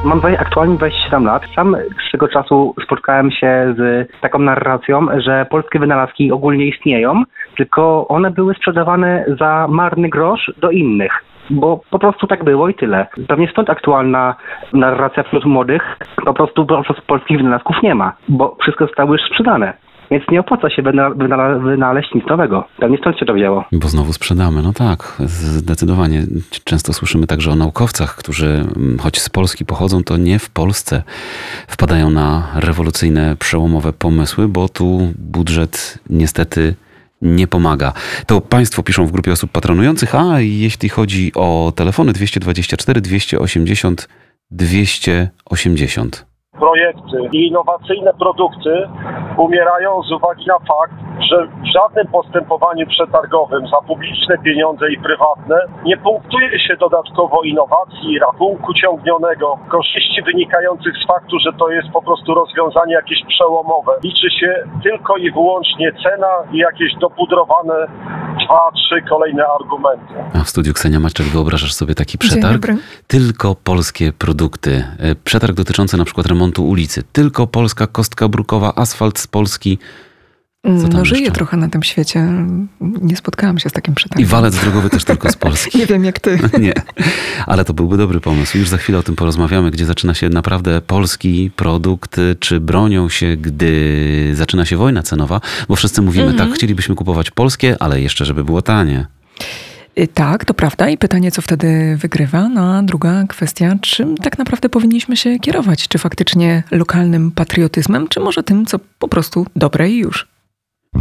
Mam aktualnie 27 lat. Sam z tego czasu spotkałem się z taką narracją, że polskie wynalazki ogólnie istnieją, tylko one były sprzedawane za marny grosz do innych. Bo po prostu tak było i tyle. Pewnie stąd aktualna narracja wśród młodych. Po prostu polskich wynalazków nie ma, bo wszystko zostało już sprzedane. Więc nie opłaca się wynaleźć nic nowego. Pewnie stąd się to wzięło. Bo znowu sprzedamy. No tak, zdecydowanie. Często słyszymy także o naukowcach, którzy choć z Polski pochodzą, to nie w Polsce wpadają na rewolucyjne, przełomowe pomysły, bo tu budżet niestety nie pomaga. To państwo piszą w grupie osób patronujących, a jeśli chodzi o telefony 224 280 280. Projekty i innowacyjne produkty umierają z uwagi na fakt, że w żadnym postępowaniu przetargowym za publiczne pieniądze i prywatne nie punktuje się dodatkowo innowacji, rachunku ciągnionego, korzyści wynikających z faktu, że to jest po prostu rozwiązanie jakieś przełomowe. Liczy się tylko i wyłącznie cena i jakieś dopudrowane 2-3 kolejne argumenty. A w studiu Ksenia Maczek, wyobrażasz sobie taki przetarg? Tylko polskie produkty. Przetarg dotyczący na przykład remontu ulicy. Tylko polska kostka brukowa, asfalt z Polski. No żyję trochę na tym świecie. Nie spotkałam się z takim przetargiem. I walec drogowy też tylko z Polski. Nie wiem jak ty. Nie, ale to byłby dobry pomysł. Już za chwilę o tym porozmawiamy, gdzie zaczyna się naprawdę polski produkt, czy bronią się, gdy zaczyna się wojna cenowa, bo wszyscy mówimy tak, chcielibyśmy kupować polskie, ale jeszcze żeby było tanie. Tak, to prawda. I pytanie, co wtedy wygrywa? No a druga kwestia, czym tak naprawdę powinniśmy się kierować? Czy faktycznie lokalnym patriotyzmem, czy może tym, co po prostu dobre i już?